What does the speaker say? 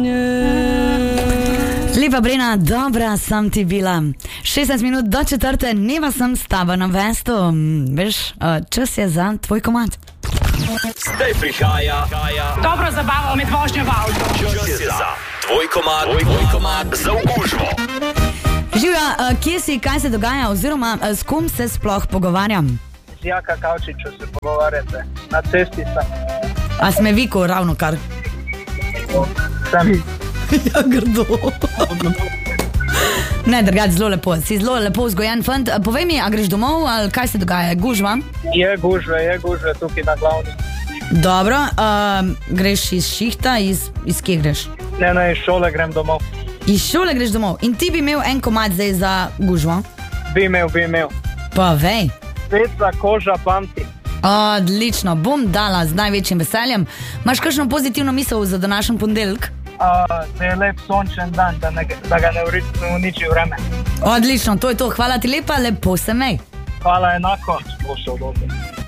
Lepa Brena, dobra sem ti bila. 16 minut do 4, neva sem s tabo na vestu. Veš, čas je za tvoj komad. Zdaj prihaja Dobro zabavo med vožnjo v avtu. čas je za tvoj komad za okužbo. Živja, kje si, kaj se dogaja oziroma s kom se sploh pogovarjam? Z Jaka Kavčiču se pogovarjate. Na cesti sem. A sme Viko ravno kar? Sem. Ja, grdo. Ne, drugače, zelo lepo. Si zelo lepo vzgojen fant. Povej mi, a greš domov ali kaj se dogaja? Gužva? Je gužve tukaj na glavni. Dobro, greš iz šihta, iz kje greš? Ne, iz šole grem domov. Iz šole greš domov in ti bi imel en komad zdaj za gužvo? Bi imel. Pa vej. Sveca koža pamti. Odlično, bom dala z največjim veseljem. Imaš kakšno pozitivno misel za današnji ponedeljek? Da je lep sončen dan, da ga ne uniči vreme. Odlično, to je to. Hvala ti lepa, lepo se mej. Hvala enako. Bo šel dobro.